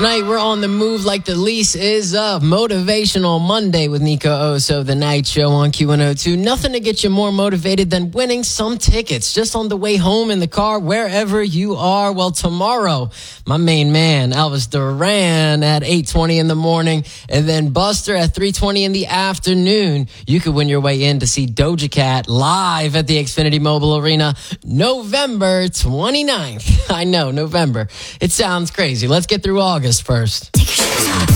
Tonight, we're on the move like the lease is up. Motivational Monday with Nico Oso, the night show on Q102. Nothing to get you more motivated than winning some tickets just on the way home in the car, wherever you are. Well, tomorrow, my main man, Elvis Duran at 8:20 in the morning, and then Buster at 3:20 in the afternoon. You could win your way in to see Doja Cat live at the Xfinity Mobile Arena November 29th. I know, November. It sounds crazy. Let's get through August first.